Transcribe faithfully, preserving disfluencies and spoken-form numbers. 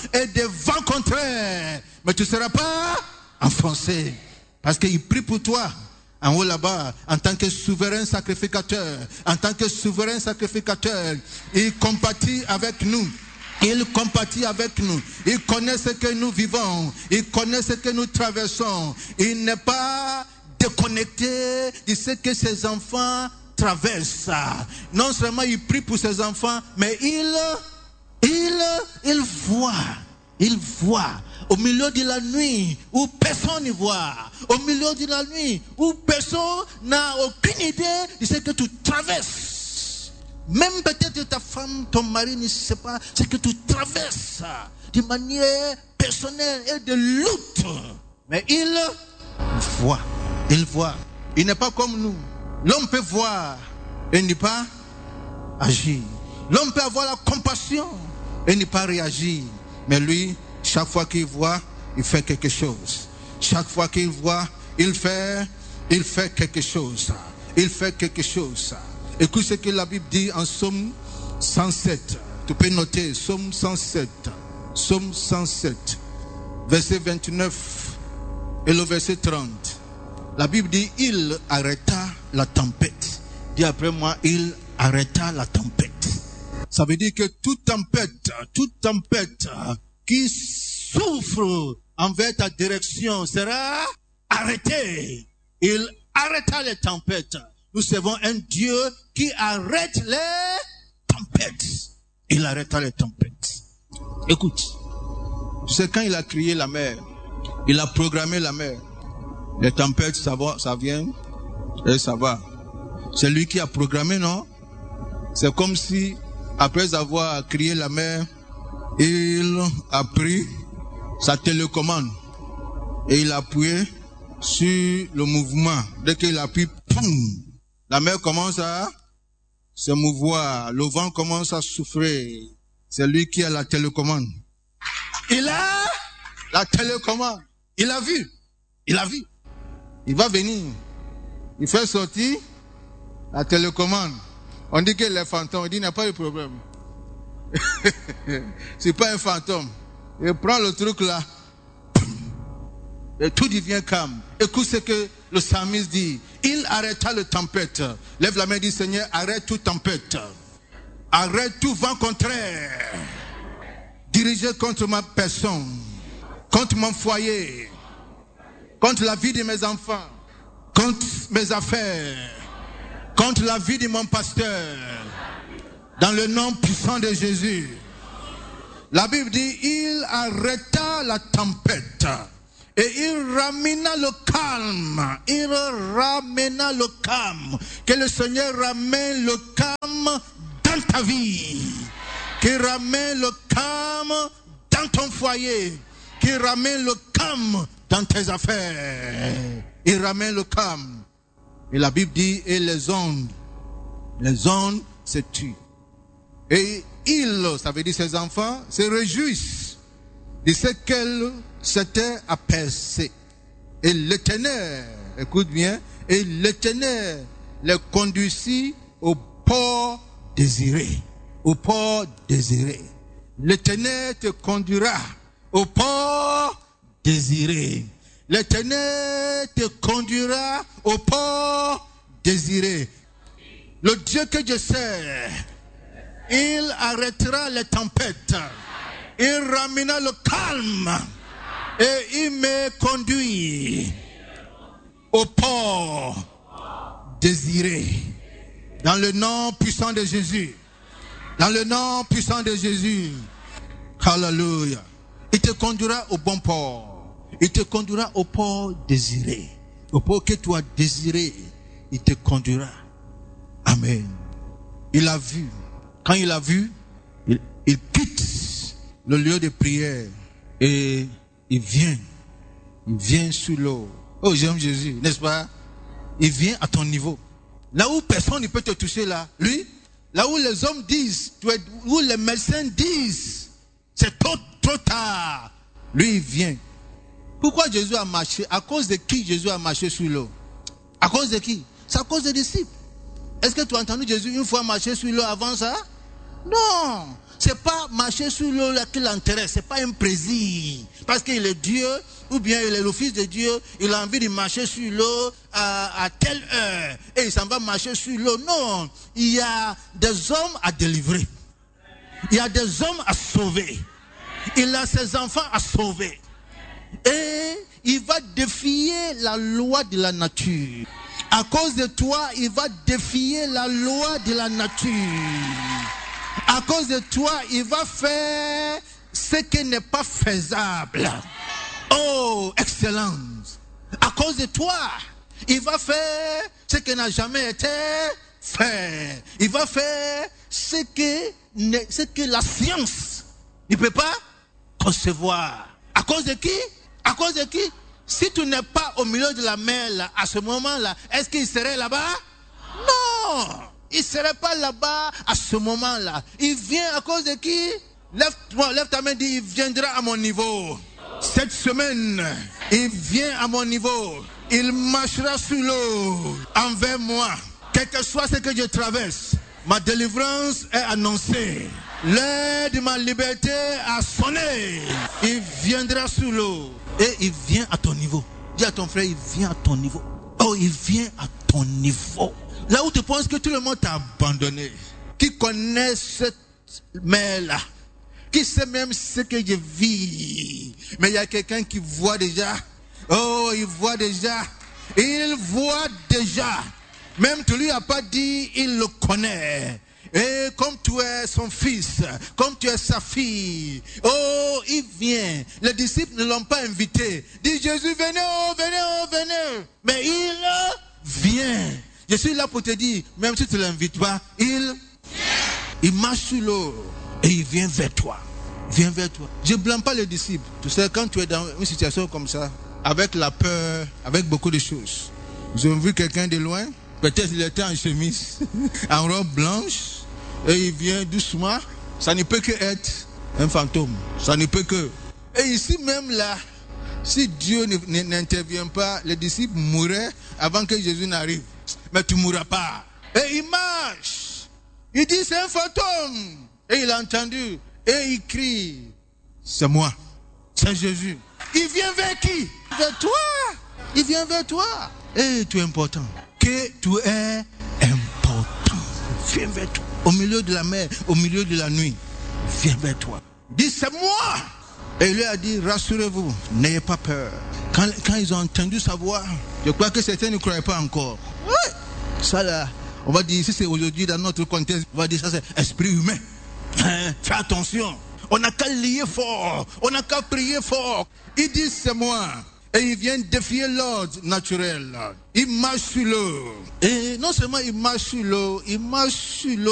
et des vents contraires. Mais tu ne seras pas enfoncé. Parce qu'il prie pour toi. En haut là-bas, en tant que souverain sacrificateur, en tant que souverain sacrificateur, il compatit avec nous. Il compatit avec nous. Il connaît ce que nous vivons. Il connaît ce que nous traversons. Il n'est pas déconnecté de ce que ses enfants traversent. Non seulement il prie pour ses enfants, mais il, il, il voit. Il voit. Au milieu de la nuit, où personne ne voit. Au milieu de la nuit, où personne n'a aucune idée de ce que tu traverses. Même peut-être ta femme, ton mari ne sait pas ce que tu traverses. De manière personnelle et de lutte. Mais il voit. Il voit. Il n'est pas comme nous. L'homme peut voir et ne pas agir. L'homme peut avoir la compassion et ne pas réagir. Mais lui, chaque fois qu'il voit, il fait quelque chose. Chaque fois qu'il voit, il fait, il fait quelque chose. Il fait quelque chose. Écoute ce que la Bible dit en Psaume cent sept. Tu peux noter, Psaume cent sept. Psaume cent sept. Verset vingt-neuf et le verset trente. La Bible dit, il arrêta la tempête. Dis après moi, il arrêta la tempête. Ça veut dire que toute tempête, toute tempête qui souffre envers ta direction sera arrêtée. Il arrêta les tempêtes. Nous servons un Dieu qui arrête les tempêtes. Il arrêta les tempêtes. Écoute, c'est quand il a créé la mer, il a programmé la mer. Les tempêtes, ça va, ça vient et ça va. C'est lui qui a programmé, non? C'est comme si, après avoir créé la mer, il a pris sa télécommande et il a appuyé sur le mouvement. Dès qu'il appuie, poum, la mer commence à se mouvoir, le vent commence à souffler. C'est lui qui a la télécommande. Il a la télécommande. Il a vu. Il a vu. Il va venir. Il fait sortir la télécommande. On dit que les fantômes, il dit, il n'y a pas de problème. C'est pas un fantôme. Il prend le truc là. Et tout devient calme. Écoute ce que le psalmiste dit. Il arrêta la tempête. Lève la main et dit, Seigneur, arrête toute tempête. Arrête tout vent contraire. Dirigé contre ma personne. Contre mon foyer. Contre la vie de mes enfants. Contre mes affaires. Contre la vie de mon pasteur. Dans le nom puissant de Jésus. La Bible dit, il arrêta la tempête. Et il ramena le calme. Il ramena le calme. Que le Seigneur ramène le calme dans ta vie. Qu'il ramène le calme dans ton foyer. Qu'il ramène le calme dans tes affaires. Il ramène le calme. Et la Bible dit, et les ondes, les ondes se tuent. Et ils, ça veut dire ses enfants, se réjouissent de ce qu'elle s'était aperçue. Et l'Éternel, écoute bien, et l'Éternel les conduisit au port désiré. Au port désiré. L'Éternel te conduira au port désiré. L'Éternel te conduira au port désiré. Le Dieu que je sers, il arrêtera les tempêtes. Il ramena le calme. Et il me conduit au port désiré. Dans le nom puissant de Jésus. Dans le nom puissant de Jésus. Hallelujah. Il te conduira au bon port. Il te conduira au port désiré. Au port que tu as désiré. Il te conduira. Amen. Il a vu. Quand il a vu, il, il quitte le lieu de prière. Et il vient. Il vient sur l'eau. Oh, j'aime Jésus, n'est-ce pas? Il vient à ton niveau. Là où personne ne peut te toucher là. Lui, là où les hommes disent, où les médecins disent, c'est trop, trop tard. Lui, il vient. Pourquoi Jésus a marché? À cause de qui Jésus a marché sur l'eau? À cause de qui? C'est à cause des disciples. Est-ce que tu as entendu Jésus une fois marcher sur l'eau avant ça? Non. c'est pas marcher sur l'eau là qui l'intéresse, c'est pas un plaisir. Parce qu'il est Dieu, ou bien il est le Fils de Dieu, il a envie de marcher sur l'eau à, à telle heure, et il s'en va marcher sur l'eau. Non, il y a des hommes à délivrer. Il y a des hommes à sauver. Il a ses enfants à sauver. Et il va défier la loi de la nature. À cause de toi, il va défier la loi de la nature. À cause de toi, il va faire ce qui n'est pas faisable. Oh, excellence. À cause de toi, il va faire ce qui n'a jamais été fait. Il va faire ce que, ce que la science ne peut pas concevoir. À cause de qui? À cause de qui? Si tu n'es pas au milieu de la mer, là, à ce moment-là, est-ce qu'il serait là-bas? Non! Il ne serait pas là-bas à ce moment-là. Il vient à cause de qui? Lève, lève ta main et dis, il viendra à mon niveau. Cette semaine, il vient à mon niveau. Il marchera sur l'eau envers moi. Quel que soit ce que je traverse, ma délivrance est annoncée. L'heure de ma liberté a sonné. Il viendra sur l'eau. Et il vient à ton niveau. Dis à ton frère, il vient à ton niveau. Oh, il vient à ton niveau. Là où tu penses que tout le monde t'a abandonné. Qui connaît cette mer-là. Qui sait même ce que je vis. Mais il y a quelqu'un qui voit déjà. Oh, il voit déjà. Il voit déjà. Même tu lui as pas dit, il le connaît. Et comme tu es son fils, comme tu es sa fille, oh, il vient. Les disciples ne l'ont pas invité. Dit Jésus, venez, oh, venez, oh, venez. Mais il vient. Je suis là pour te dire, même si tu ne l'invites pas, il, il marche sur l'eau et il vient vers toi. Il vient vers toi. Je ne blâme pas les disciples. Tu sais, quand tu es dans une situation comme ça, avec la peur, avec beaucoup de choses. Ils ont vu quelqu'un de loin. Peut-être il était en chemise, en robe blanche, et il vient doucement. Ça ne peut que être un fantôme. Ça ne peut que. Et ici même là, si Dieu n'intervient pas, les disciples mourraient avant que Jésus n'arrive. Mais tu ne mourras pas. Et il marche. Il dit c'est un fantôme. Et il a entendu. Et il crie. C'est moi. C'est Jésus. Il vient vers qui? Vers toi. Il vient vers toi. Et tu es important. Que tu es important. Viens vers toi. Au milieu de la mer, au milieu de la nuit. Viens vers toi. Dis c'est moi. Et il lui a dit, rassurez-vous, n'ayez pas peur. Quand, quand ils ont entendu sa voix, je crois que certains ne croyaient pas encore. Ouais. Ça là, on va dire, si c'est aujourd'hui dans notre contexte, on va dire ça c'est esprit humain. Hein? Fais attention. On n'a qu'à lier fort. On n'a qu'à prier fort. Il dit c'est moi. Et il vient défier l'ordre naturel. Il marche sur l'eau. Et non seulement il marche sur l'eau, il marche sur l'eau.